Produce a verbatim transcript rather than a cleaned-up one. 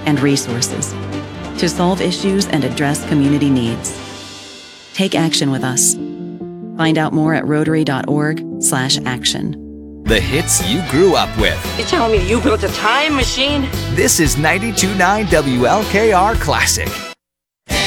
and resources to solve issues and address community needs. Take action with us. Find out more at rotary.org slash action. The hits you grew up with. You're telling me you built a time machine? This is ninety-two point nine W L K R Classic.